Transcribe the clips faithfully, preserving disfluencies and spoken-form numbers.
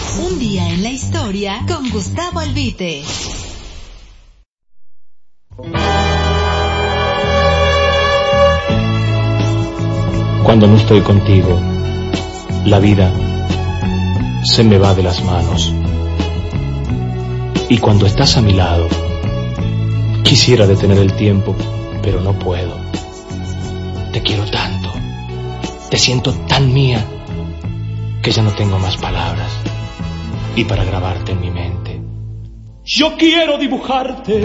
Un día en la historia con Gustavo Albite. Cuando no estoy contigo, la vida se me va de las manos. Y cuando estás a mi lado, quisiera detener el tiempo, pero no puedo. Te quiero tanto, te siento tan mía, que ya no tengo más palabras. Y para grabarte en mi mente, yo quiero dibujarte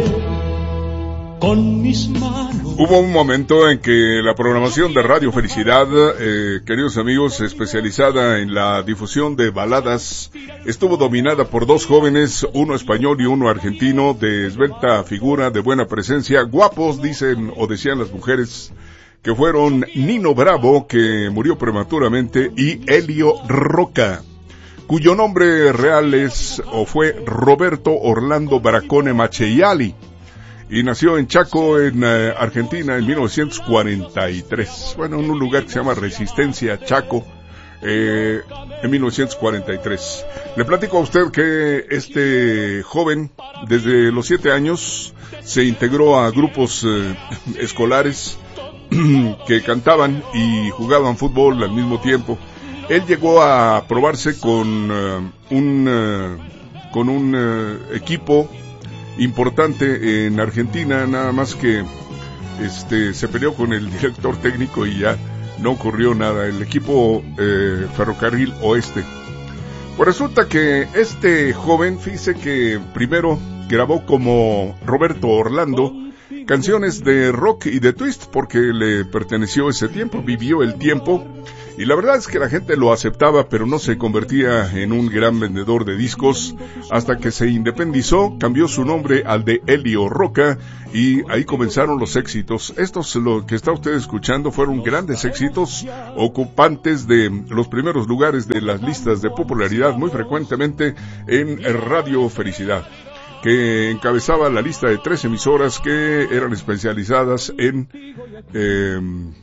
con mis manos. Hubo un momento en que la programación de Radio Felicidad, eh, queridos amigos, especializada en la difusión de baladas, estuvo dominada por dos jóvenes, uno español y uno argentino, de esbelta figura, de buena presencia, guapos, dicen o decían las mujeres, que fueron Nino Bravo, que murió prematuramente, y Elio Roca, cuyo nombre real es o fue Roberto Orlando Bracone Maceiali, y nació en Chaco, en eh, Argentina, en mil novecientos cuarenta y tres. Bueno, en un lugar que se llama Resistencia, Chaco, eh, en mil novecientos cuarenta y tres. Le platico a usted que este joven, desde los siete años, se integró a grupos eh, escolares que cantaban y jugaban fútbol al mismo tiempo. Él llegó a probarse con uh, un uh, con un uh, equipo importante en Argentina, nada más que este se peleó con el director técnico y ya no ocurrió nada. El equipo eh, Ferrocarril Oeste. Pues resulta que este joven, fíjese que primero grabó como Roberto Orlando canciones de rock y de twist, porque le perteneció ese tiempo, vivió el tiempo, y la verdad es que la gente lo aceptaba, pero no se convertía en un gran vendedor de discos, hasta que se independizó, cambió su nombre al de Elio Roca, y ahí comenzaron los éxitos. Estos, lo que está usted escuchando, fueron grandes éxitos, ocupantes de los primeros lugares de las listas de popularidad, muy frecuentemente en Radio Felicidad, que encabezaba la lista de tres emisoras que eran especializadas en eh,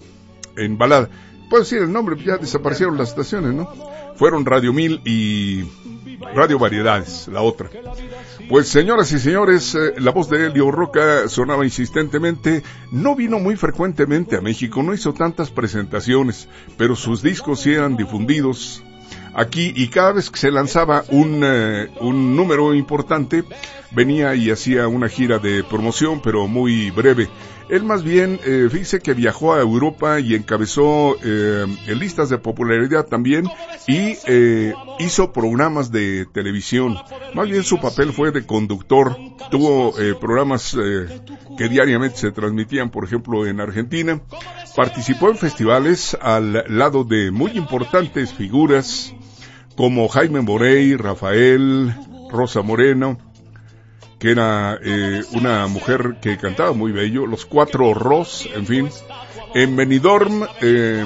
en balada. Puedo decir el nombre, ya desaparecieron las estaciones, ¿no? Fueron Radio Mil y Radio Variedades, la otra. Pues señoras y señores, eh, la voz de Elio Roca sonaba insistentemente. No vino muy frecuentemente a México, no hizo tantas presentaciones, pero sus discos sí eran difundidos aquí, y cada vez que se lanzaba un eh, un número importante, venía y hacía una gira de promoción, pero muy breve. Él más bien, eh, fíjese que viajó a Europa y encabezó eh, en listas de popularidad también, y eh, hizo programas de televisión. Más bien su papel fue de conductor. Tuvo eh, programas eh, que diariamente se transmitían, por ejemplo, en Argentina. Participó en festivales al lado de muy importantes figuras como Jaime Morey, Rafael, Rosa Moreno, que era eh, una mujer que cantaba muy bello, los Cuatro Ros, en fin. En Benidorm eh,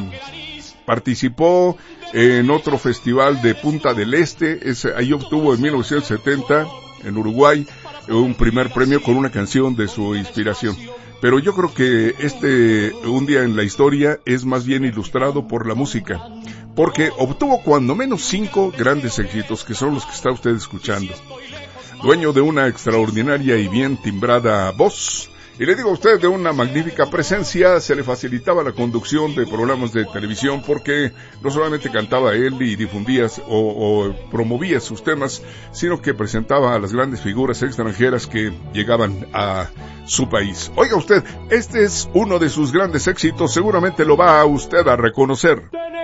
participó en otro festival de Punta del Este, ese, ahí obtuvo en mil novecientos setenta, en Uruguay, un primer premio con una canción de su inspiración. Pero yo creo que este Un día en la historia es más bien ilustrado por la música, porque obtuvo cuando menos cinco grandes éxitos, que son los que está usted escuchando. Dueño de una extraordinaria y bien timbrada voz, y le digo a usted, de una magnífica presencia, se le facilitaba la conducción de programas de televisión, porque no solamente cantaba él y difundía o, o promovía sus temas, sino que presentaba a las grandes figuras extranjeras que llegaban a su país. Oiga usted, este es uno de sus grandes éxitos, seguramente lo va a usted a reconocer.